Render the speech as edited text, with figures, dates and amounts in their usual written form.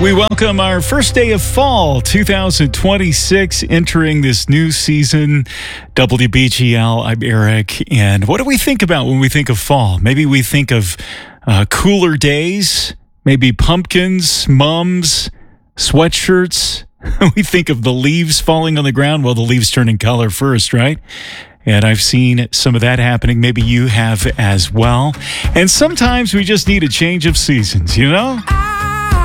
We welcome our first day of fall 2026 entering this new season. WBGL, I'm Eric. And what do we think about when we think of fall? Maybe we think of cooler days, maybe pumpkins, mums, sweatshirts. We think of the leaves falling on the ground. Well, the leaves turning color first, right? And I've seen some of that happening. Maybe you have as well. And sometimes we just need a change of seasons, you know?